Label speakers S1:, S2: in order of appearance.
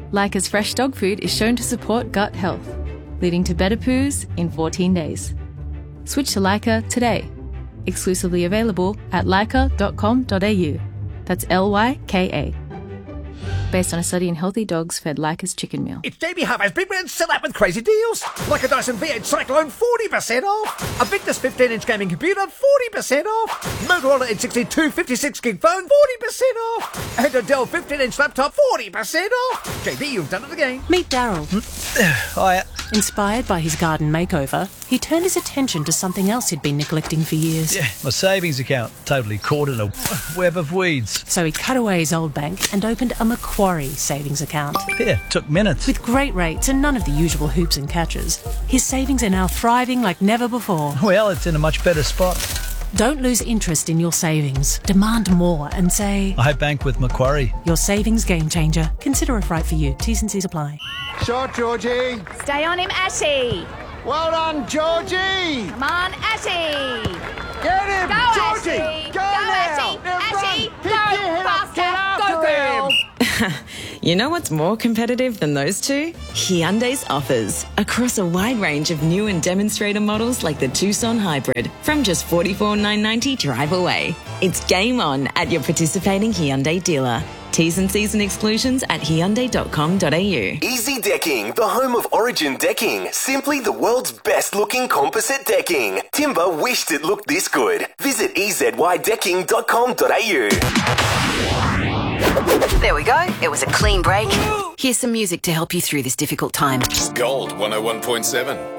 S1: Leica's fresh dog food is shown to support gut health, leading to better poos in 14 days. Switch to Leica today. Exclusively available at leica.com.au. That's Lyka. Based on a study in healthy dogs fed Leica's chicken meal.
S2: It's Jamie Harvey's Big Man Sell Out with crazy deals. Like a Dyson V8 Cyclone, 40% off. A Victus 15-inch gaming computer, 40% off. Motorola N62 56-gig phone, 40% off. And a Dell 15-inch laptop, 40% off. JB, you've done it again.
S3: Meet Daryl.
S4: Hiya.
S3: Inspired by his garden makeover, he turned his attention to something else he'd been neglecting for years.
S4: Yeah, my savings account, totally caught in a web of weeds.
S3: So he cut away his old bank and opened a Macquarie savings account.
S4: Yeah, took minutes.
S3: With great rates and none of the usual hoops and catches, his savings are now thriving like never before.
S4: Well, it's in a much better spot.
S3: Don't lose interest in your savings. Demand more and say,
S4: I bank with Macquarie.
S3: Your savings game changer. Consider if right for you. T's and C's apply.
S5: Shot, Georgie.
S6: Stay on him, Ashy.
S5: Well done, Georgie.
S6: Come on, Ashy.
S5: Get him,
S6: Go,
S5: Georgie.
S6: Ashy.
S5: Go
S6: Ashy.
S5: now.
S6: Ashy.
S5: Run.
S6: Go,
S5: Pick your head up. Get
S6: faster. Go,
S5: after
S6: girl.
S5: him.
S7: You know what's more competitive than those two? Hyundai's offers. Across a wide range of new and demonstrator models like the Tucson Hybrid from just $44,990 drive away. It's game on at your participating Hyundai dealer. T's and C's and exclusions at Hyundai.com.au.
S8: Easy Decking, the home of Origin Decking. Simply the world's best looking composite decking. Timber wished it looked this good. Visit ezydecking.com.au.
S9: There we go. It was a clean break. Here's some music to help you through this difficult time.
S10: Gold 101.7.